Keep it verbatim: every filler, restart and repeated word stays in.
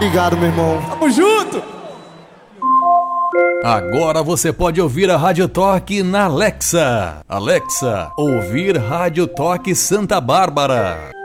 Obrigado, meu irmão. Tamo junto! Agora você pode ouvir a Rádio Toque na Alexa. Alexa, ouvir Rádio Toque Santa Bárbara.